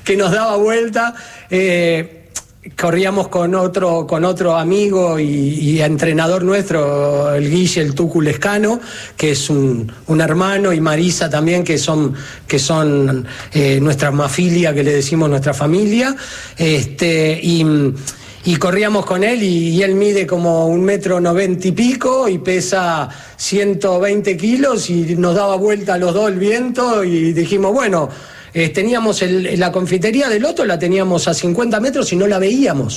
que nos daba vuelta. Corríamos con otro amigo y entrenador nuestro, el Guille, el Tucu Lescano, que es un hermano, y Marisa también, que son nuestra mafilia, que le decimos nuestra familia, y corríamos con él, y él mide como 1,90 m y pico y pesa 120 kilos, y nos daba vuelta a los dos el viento, y dijimos, bueno, teníamos la confitería del Loto, la teníamos a 50 metros y no la veíamos.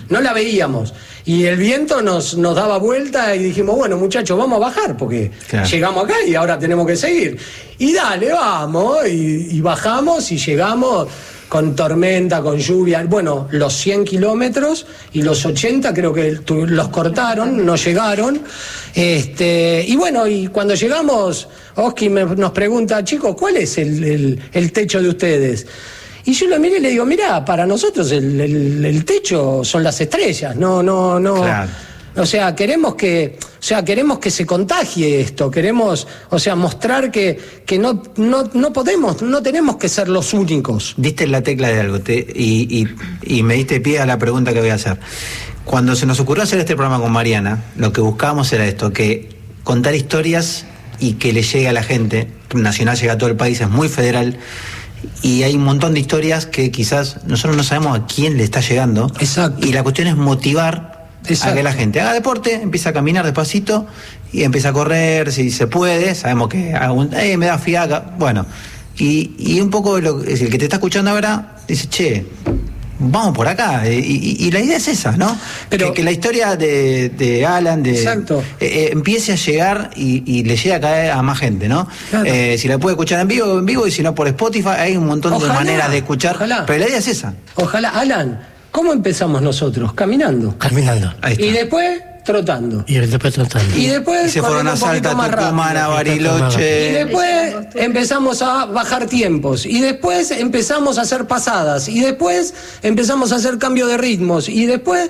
Y el viento nos daba vuelta y dijimos, bueno, muchachos, vamos a bajar porque llegamos acá y ahora tenemos que seguir. Y dale, vamos, y bajamos y llegamos con tormenta, con lluvia. Bueno, los 100 kilómetros y los 80 creo que los cortaron, no llegaron. Y bueno, y cuando llegamos, Oski nos pregunta, chicos, ¿cuál es el techo de ustedes? Y yo lo miré y le digo, mirá, para nosotros el techo son las estrellas, no. Claro. O sea, queremos que se contagie esto, queremos, mostrar que no podemos, no tenemos que ser los únicos. Diste la tecla de algo, y me diste pie a la pregunta que voy a hacer. Cuando se nos ocurrió hacer este programa con Mariana, lo que buscábamos era esto, que contar historias y que le llegue a la gente. Nacional llega a todo el país, es muy federal, y hay un montón de historias que quizás nosotros no sabemos a quién le está llegando. Exacto. Y la cuestión es motivar a que la gente haga deporte, empieza a caminar despacito y empieza a correr si se puede. Sabemos que me da fiaca, bueno, y un poco el que te está escuchando ahora dice, che, vamos por acá, y la idea es esa, ¿no? Pero que la historia de Alan empiece a llegar y le llegue a caer a más gente, ¿no? Claro. Si la puede escuchar en vivo, y si no por Spotify, hay un montón de maneras de escuchar. Pero la idea es esa. Ojalá. Alan, ¿cómo empezamos nosotros? Caminando. Y después trotando. Y después se fueron a Salta, Tucumán, a Bariloche. Y después empezamos a bajar tiempos. Y después empezamos a hacer pasadas. Y después empezamos a hacer cambio de ritmos. Y después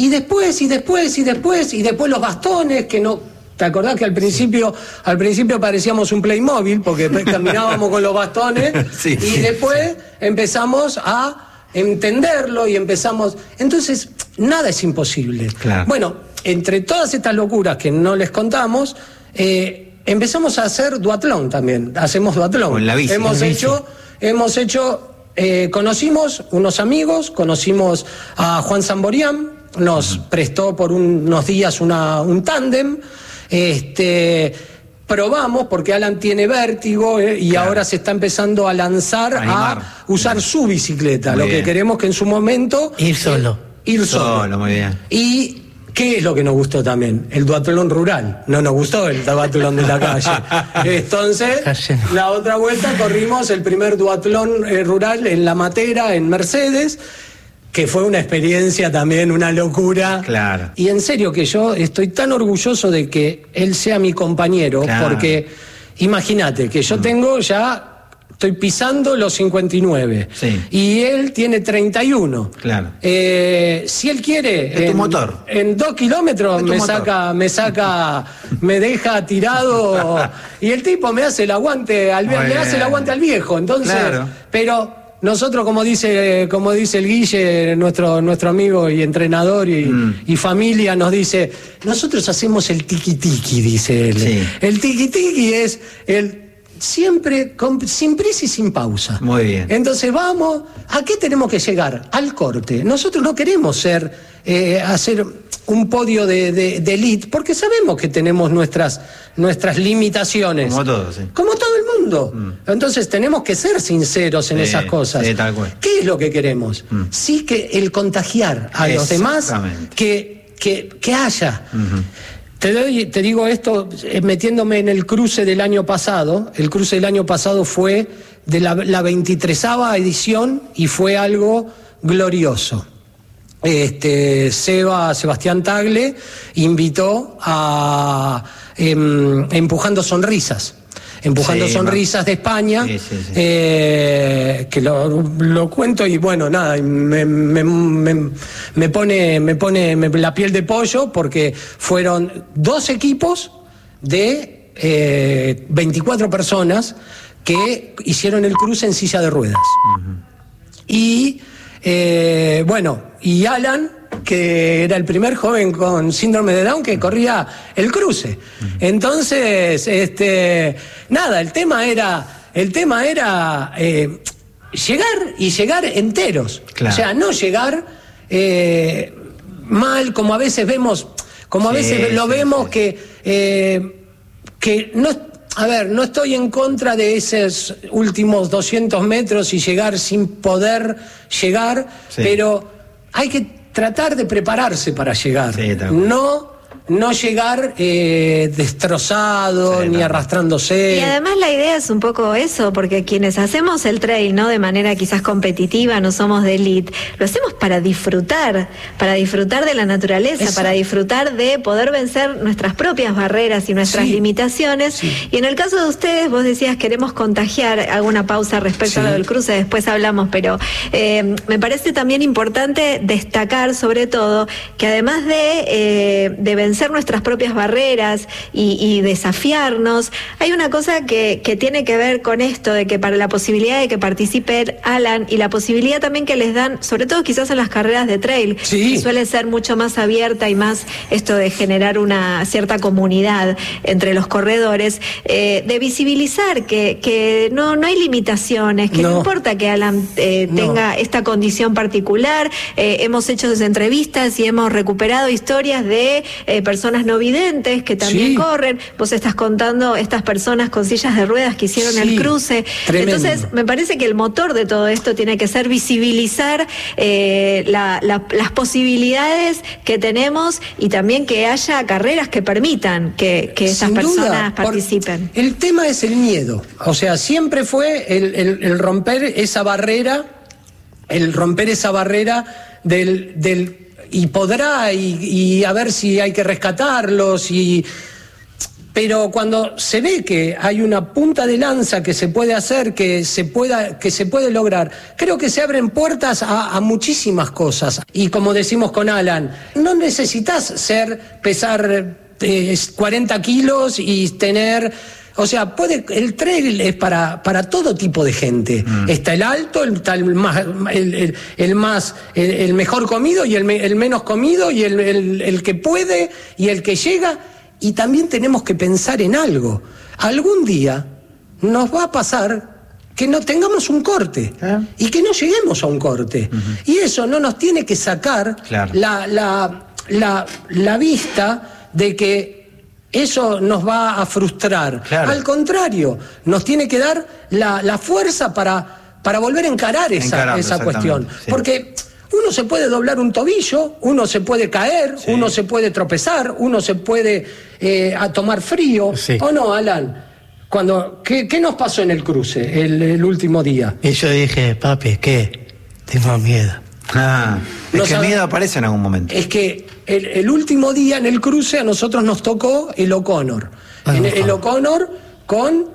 los bastones que no. ¿Te acordás que al principio parecíamos un Playmobil porque caminábamos con los bastones? Sí. Y después empezamos a entenderlo y empezamos. Entonces, nada es imposible. Claro. Bueno, entre todas estas locuras que no les contamos, empezamos a hacer duatlón también. Hacemos duatlón. Con la bici. Hemos hecho, conocimos unos amigos, conocimos a Juan Samborián, nos prestó por unos días un tándem. Probamos, porque Alan tiene vértigo, y ahora se está empezando a lanzar a usar su bicicleta. Lo que queremos que en su momento... Ir solo. Muy bien. Y ¿qué es lo que nos gustó también? El duatlón rural. No nos gustó el duatlón de la calle. Entonces, la otra vuelta corrimos el primer duatlón rural en La Matera, en Mercedes, que fue una experiencia también, una locura. Claro. Y en serio que yo estoy tan orgulloso de que él sea mi compañero, porque imagínate que yo estoy pisando los 59. Sí. Y él tiene 31. Claro. Si él quiere, en 2 kilómetros me deja tirado, y el tipo me hace el aguante al viejo. Entonces, pero nosotros, como dice el Guille, nuestro amigo y entrenador y familia, nos dice, nosotros hacemos el tiki-tiki, dice él. Sí. El tiki-tiki es siempre sin prisa y sin pausa. Muy bien. Entonces vamos, ¿a qué tenemos que llegar? Al corte. Nosotros no queremos hacer un podio de elite, porque sabemos que tenemos nuestras limitaciones. Como todos, sí. Como todo el mundo. Entonces tenemos que ser sinceros en esas cosas. Sí, tal cual. ¿Qué es lo que queremos? Sí, que el contagiar a los demás, que haya. Te digo esto metiéndome en el cruce del año pasado. El cruce del año pasado fue de la 23ª edición y fue algo glorioso. Sebastián Tagle invitó a Empujando Sonrisas de España, que lo cuento y bueno, nada, me pone la piel de pollo, porque fueron 2 equipos de 24 personas que hicieron el cruce en silla de ruedas. Y y Alan, que era el primer joven con síndrome de Down que corría el cruce. Entonces, nada, el tema era llegar enteros. Claro. O sea, no llegar mal, como a veces vemos, vemos que no. A ver, no estoy en contra de esos últimos 200 metros y llegar sin poder llegar, pero hay que tratar de prepararse para llegar. Sí, no llegar destrozado, ni arrastrándose. Y además la idea es un poco eso, porque quienes hacemos el trail, ¿no? De manera quizás competitiva, no somos de elite, lo hacemos para disfrutar de la naturaleza, para disfrutar de poder vencer nuestras propias barreras y nuestras limitaciones. Sí. Y en el caso de ustedes, vos decías, queremos contagiar. Hago una pausa respecto a lo del cruce, después hablamos, pero me parece también importante destacar, sobre todo, que además de vencer nuestras propias barreras y desafiarnos, hay una cosa que tiene que ver con esto, de que para la posibilidad de que participe Alan y la posibilidad también que les dan, sobre todo quizás en las carreras de trail, que suele ser mucho más abierta y más esto de generar una cierta comunidad entre los corredores, de visibilizar que no hay limitaciones, que no importa que Alan tenga esta condición particular. Hemos hecho entrevistas y hemos recuperado historias de personas no videntes que también corren. Vos estás contando estas personas con sillas de ruedas que hicieron el cruce. Tremendo. Entonces, me parece que el motor de todo esto tiene que ser visibilizar las posibilidades que tenemos y también que haya carreras que permitan que esas personas participen. El tema es el miedo. O sea, siempre fue el romper esa barrera, del y podrá, y a ver si hay que rescatarlos, pero cuando se ve que hay una punta de lanza que se puede hacer, que se puede lograr, creo que se abren puertas a muchísimas cosas. Y como decimos con Alan, no necesitas pesar 40 kilos y tener... O sea, el trail es para todo tipo de gente. Está el alto, está el mejor comido y el menos comido, y el que puede y el que llega. Y también tenemos que pensar en algo. Algún día nos va a pasar que no tengamos un corte y que no lleguemos a un corte. Y eso no nos tiene que sacar la vista de que eso nos va a frustrar. Claro. Al contrario, nos tiene que dar la fuerza para volver a encarar esa cuestión. Sí. Porque uno se puede doblar un tobillo, uno se puede caer, uno se puede tropezar, uno se puede tomar frío. Sí. ¿O no, Alan? ¿Qué nos pasó en el cruce el último día? Y yo dije, papi, ¿qué? Tengo miedo. Es que el miedo aparece en algún momento. Es que el último día en el cruce a nosotros nos tocó el O'Connor. El O'Connor con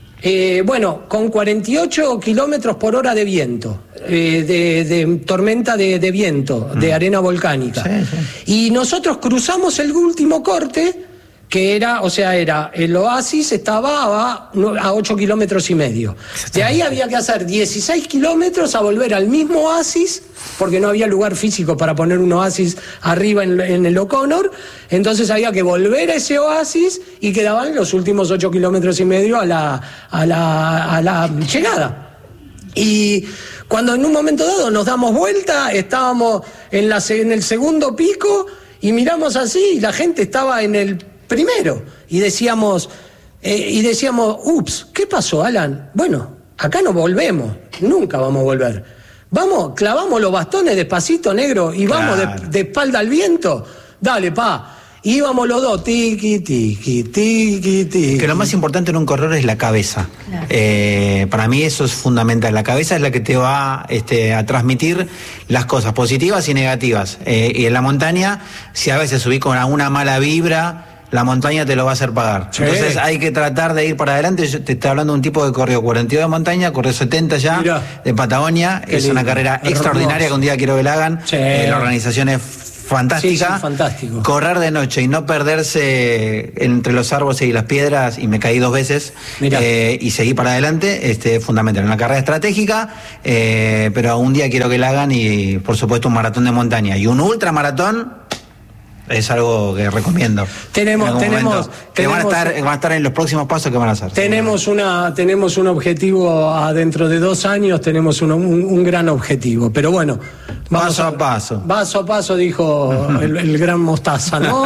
48 kilómetros por hora de viento, de tormenta de viento, de arena volcánica. Y nosotros cruzamos el último corte, que era el oasis, estaba a 8 kilómetros y medio. De ahí había que hacer 16 kilómetros a volver al mismo oasis, porque no había lugar físico para poner un oasis arriba en el O'Connor. Entonces había que volver a ese oasis y quedaban los últimos 8 kilómetros y medio a la llegada. Y cuando en un momento dado nos damos vuelta, estábamos en el segundo pico y miramos así y la gente estaba en el primero, y decíamos, ups, ¿qué pasó, Alan? Bueno, acá no volvemos, nunca vamos a volver. Vamos, clavamos los bastones despacito, negro, y vamos de espalda al viento. Dale, pa. Íbamos los dos, tiqui, tiqui, tiqui, tiqui. Que lo más importante en un corredor es la cabeza. Claro. Para mí eso es fundamental. La cabeza es la que te va a transmitir las cosas positivas y negativas. Y en la montaña, si a veces subís con alguna mala vibra, la montaña te lo va a hacer pagar. Sí. Entonces hay que tratar de ir para adelante. Yo te estoy hablando de un tipo que corrió 42 de montaña, corrió 70 ya. Mirá, de Patagonia. Es una carrera extraordinaria que un día quiero que la hagan. Sí. La organización es fantástica. Sí, fantástico. Correr de noche y no perderse entre los árboles y las piedras, y me caí 2 veces, y seguí para adelante, es fundamental. Una carrera estratégica, pero un día quiero que la hagan, y por supuesto un maratón de montaña y un ultramaratón. Es algo que recomiendo. Tenemos van a estar en los próximos pasos que van a hacer. Tenemos un objetivo dentro de 2 años, tenemos un gran objetivo. Pero bueno, paso a paso. Paso a paso, dijo el gran Mostaza, ¿no?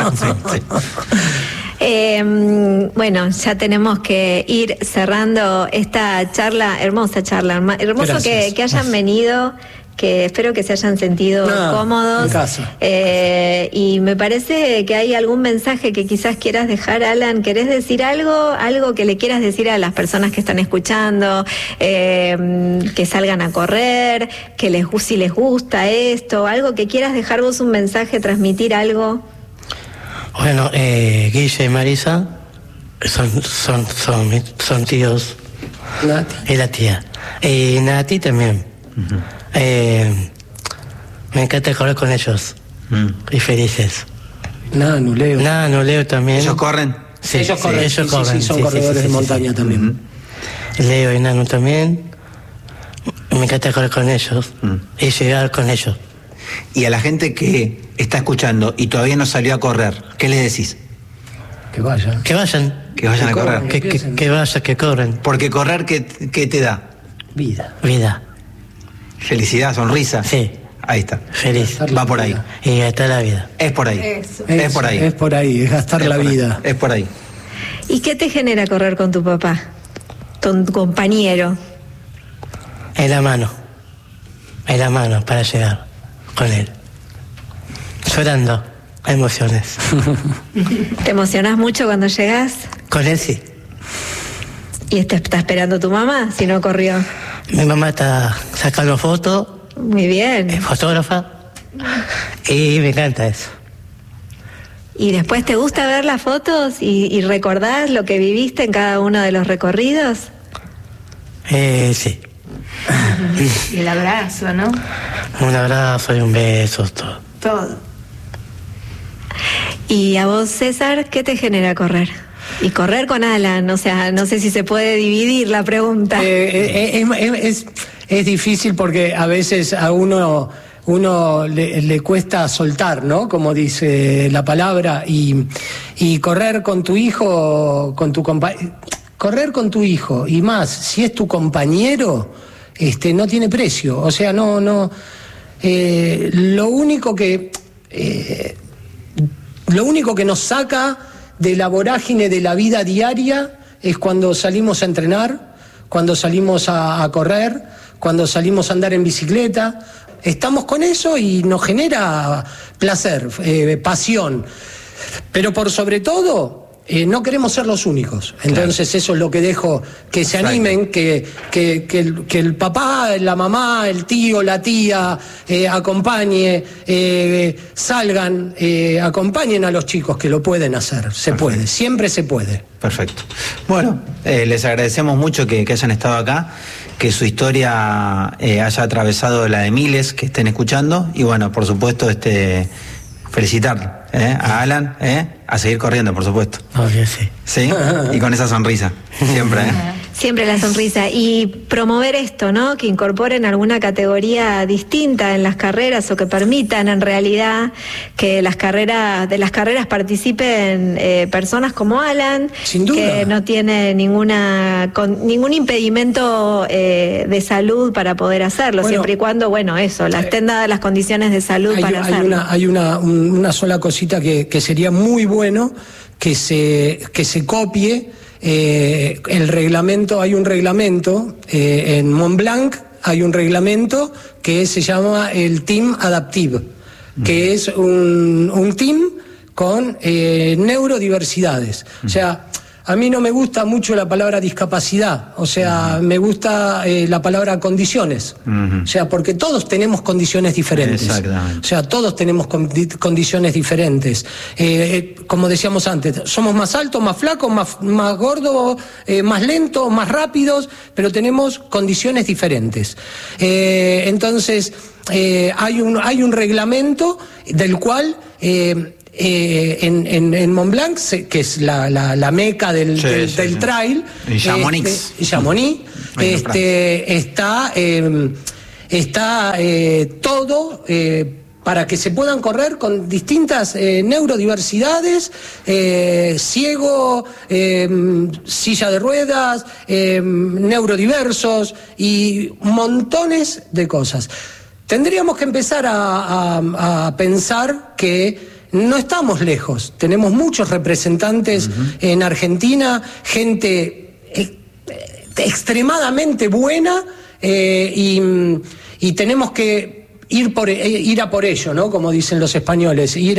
Sí. Bueno, ya tenemos que ir cerrando esta charla, hermosa charla. Hermoso que hayan venido, que espero que se hayan sentido cómodos. En casa. Y me parece que hay algún mensaje que quizás quieras dejar, Alan. ¿Querés decir algo que le quieras decir a las personas que están escuchando, que salgan a correr, que si les gusta esto, algo que quieras dejar vos, un mensaje, transmitir algo? Bueno, Guille y Marisa son tíos. Nati. Es la tía. Y Nati también. Me encanta correr con ellos. Y felices. No Leo también. ¿Ellos corren? Sí, ellos corren. Sí, son corredores de montaña también. Leo y Nanu también. Me encanta correr con ellos y llegar con ellos. Y a la gente que está escuchando y todavía no salió a correr, ¿qué les decís? Que vayan. Que vayan. Que vayan a correr. Que vayan, que corren. Porque correr, ¿qué te da? Vida. Felicidad, sonrisa. Sí. Ahí está. Feliz. Va por ahí. Y gastar la vida. Es por ahí. Es por ahí. Es por ahí, es gastar la vida. Es por ahí. ¿Y qué te genera correr con tu papá? Con tu compañero. En la mano para llegar con él. Llorando, emociones. ¿Te emocionás mucho cuando llegás? Con él sí. ¿Y está esperando tu mamá si no corrió? Mi mamá está sacando fotos. Muy bien. Es fotógrafa. Y me encanta eso. ¿Y después te gusta ver las fotos y recordás lo que viviste en cada uno de los recorridos? Sí. Y el abrazo, ¿no? Un abrazo y un beso, todo. Todo. ¿Y a vos, César, qué te genera correr? Y correr con Alan, o sea, no sé si se puede dividir la pregunta. Es difícil porque a veces a uno le cuesta soltar, ¿no? Como dice la palabra, y correr con tu hijo, correr con tu hijo, y más, si es tu compañero, no tiene precio. O sea, lo único que nos saca de la vorágine de la vida diaria es cuando salimos a entrenar, cuando salimos a correr, cuando salimos a andar en bicicleta. Estamos con eso y nos genera placer, pasión. Pero por sobre todo, no queremos ser los únicos. Entonces eso es lo que dejo, que se animen, que el papá, la mamá, el tío, la tía acompañe, salgan, acompañen a los chicos, que lo pueden hacer. Se puede, siempre se puede. Perfecto. Bueno, les agradecemos mucho que hayan estado acá, que su historia haya atravesado la de miles que estén escuchando, y bueno, por supuesto, felicitar a Alan, a seguir corriendo, por supuesto. Obvio, sí. Sí, y con esa sonrisa, siempre. Siempre la sonrisa. Y promover esto, ¿no? Que incorporen alguna categoría distinta en las carreras, o que permitan en realidad que de las carreras participen personas como Alan, sin duda, que no tiene ningún impedimento de salud para poder hacerlo, siempre y cuando, estén dadas las condiciones de salud para hacerlo. Hay una sola cosita que sería muy bueno que se copie. El reglamento, hay un reglamento en Mont Blanc, hay un reglamento que se llama el Team Adaptive, que es un team con neurodiversidades. O sea, A mí no me gusta mucho la palabra discapacidad, o sea, me gusta la palabra condiciones, o sea, porque todos tenemos condiciones diferentes. Exactamente. O sea, todos tenemos condiciones diferentes. Como decíamos antes, somos más altos, más flacos, más gordos, más lentos, más rápidos, pero tenemos condiciones diferentes. Entonces, hay un reglamento del cual... en Mont Blanc, que es la meca del trail, en Chamonix, está todo para que se puedan correr con distintas neurodiversidades, ciego, silla de ruedas, neurodiversos y montones de cosas. Tendríamos que empezar a pensar que no estamos lejos, tenemos muchos representantes en Argentina, gente extremadamente buena, y tenemos que ir a por ello, ¿no? Como dicen los españoles, ir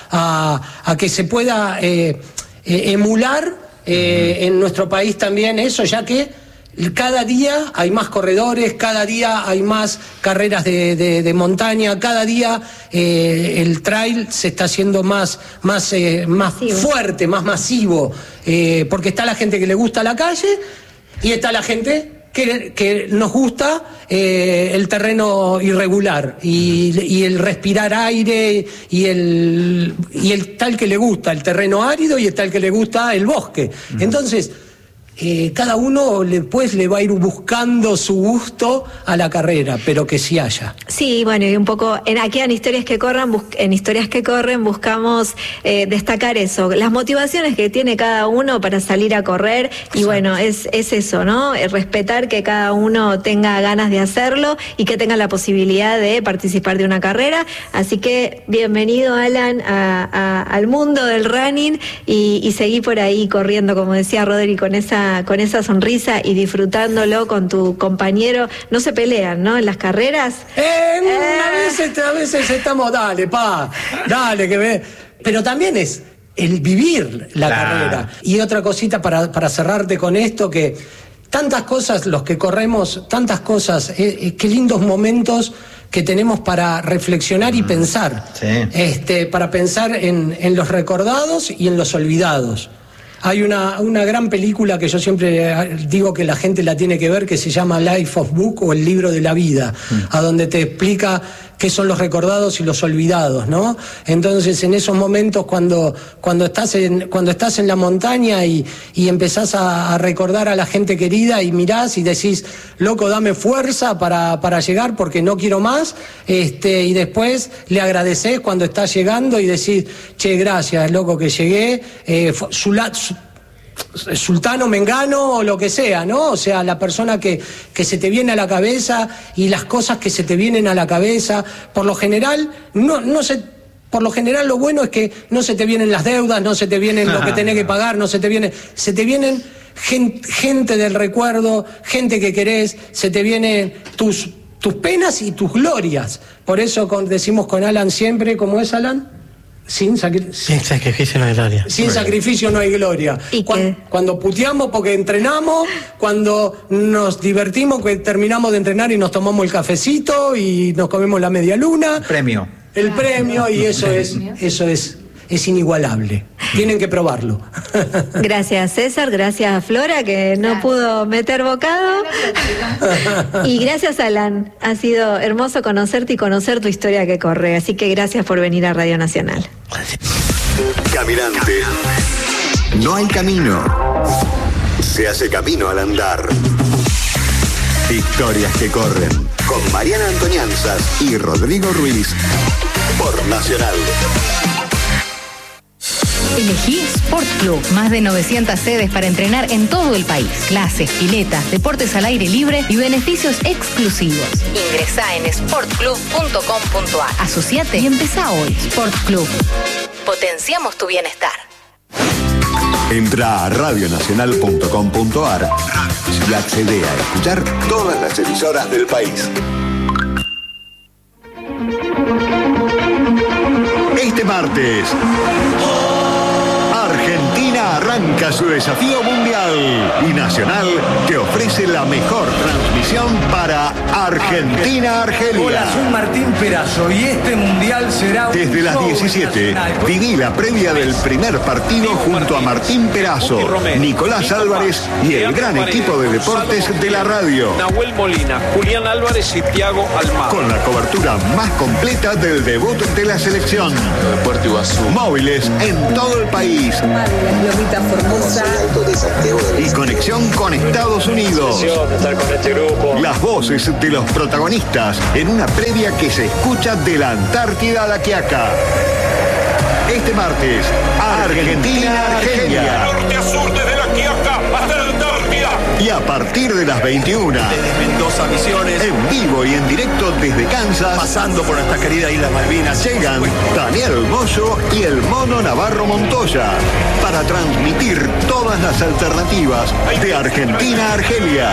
a que se pueda emular en nuestro país también eso, ya que cada día hay más corredores, cada día hay más carreras de montaña, cada día el trail se está haciendo más fuerte, más masivo, porque está la gente que le gusta la calle y está la gente que nos gusta el terreno irregular y el respirar aire y el tal que le gusta el terreno árido y el tal que le gusta el bosque. Entonces, cada uno después le va a ir buscando su gusto a la carrera, pero que sí haya. Sí, bueno, y un poco aquí en Historias que Corren buscamos destacar eso, las motivaciones que tiene cada uno para salir a correr. Y bueno, es eso, ¿no? Respetar que cada uno tenga ganas de hacerlo y que tenga la posibilidad de participar de una carrera. Así que bienvenido, Alan, al mundo del running y seguí por ahí corriendo, como decía Rodri, con esa sonrisa y disfrutándolo con tu compañero. No se pelean, ¿no? En las carreras. A veces estamos, dale, que ve. Pero también es el vivir la carrera. Y otra cosita para cerrarte con esto, que tantas cosas, los que corremos, tantas cosas, qué lindos momentos que tenemos para reflexionar y pensar. Sí. Para pensar en los recordados y en los olvidados. Hay una gran película que yo siempre digo que la gente la tiene que ver, que se llama Life of Book, o El libro de la vida, a donde te explica qué son los recordados y los olvidados, ¿no? Entonces, en esos momentos cuando estás en la montaña y empezás a recordar a la gente querida y mirás y decís, loco, dame fuerza para llegar porque no quiero más, y después le agradecés cuando estás llegando y decís, che, gracias, loco, que llegué, Sultano, Mengano o lo que sea, ¿no? O sea, la persona que se te viene a la cabeza y las cosas que se te vienen a la cabeza. Por lo general, lo bueno es que no se te vienen las deudas, no se te vienen lo que tenés que pagar, se te vienen gente del recuerdo, gente que querés, se te vienen tus penas y tus glorias. Por eso decimos con Alan siempre, ¿cómo es, Alan? Sin sacrificio no hay gloria. Sin sacrificio no hay gloria. Cuando puteamos porque entrenamos, cuando nos divertimos porque terminamos de entrenar y nos tomamos el cafecito y nos comemos la media luna. El premio, y eso es inigualable. Tienen que probarlo. Gracias, César, gracias, Flora, que no pudo meter bocado. Y gracias, Alan. Ha sido hermoso conocerte y conocer tu historia que corre. Así que gracias por venir a Radio Nacional. Caminante. No hay camino. Se hace camino al andar. Historias que corren. Con Mariana Antonianzas y Rodrigo Ruiz. Por Nacional. Elegí Sport Club, más de 900 sedes para entrenar en todo el país. Clases, piletas, deportes al aire libre y beneficios exclusivos. Ingresá en sportclub.com.ar. Asociate y empezá hoy. Sport Club. Potenciamos tu bienestar. Entra a radionacional.com.ar y accede a escuchar todas las emisoras del país. Este martes, Argentina arranca arranca su desafío mundial y Nacional te ofrece la mejor transmisión para Argentina-Argelia. Hola, soy Martín Perazo y este mundial será desde las 17. Viví la previa del primer partido junto a Martín Perazo, Nicolás Álvarez y el gran equipo de deportes de la radio. Nahuel Molina, Julián Álvarez y Thiago Almada. Con la cobertura más completa del debut de la selección. Móviles en todo el país. Y conexión con Estados Unidos. Las voces de los protagonistas en una previa que se escucha de la Antártida a la Quiaca. Este martes, Argentina-Argelia. Norte a sur, desde la Quiaca hasta la Antártida. Y a partir de las 21. Desde Mendoza, Misiones. En vivo y en directo desde Kansas. Pasando por nuestra querida Islas Malvinas. Llegan Daniel Moyo y el Mono Navarro Montoya. Para transmitir todas las alternativas de Argentina-Argelia.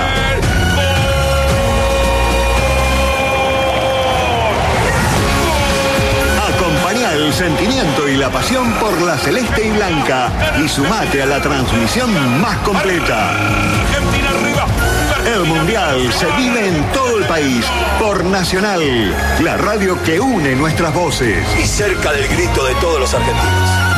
El sentimiento y la pasión por la celeste y blanca y sumate a la transmisión más completa. El Mundial se vive en todo el país por Nacional, la radio que une nuestras voces. Y cerca del grito de todos los argentinos.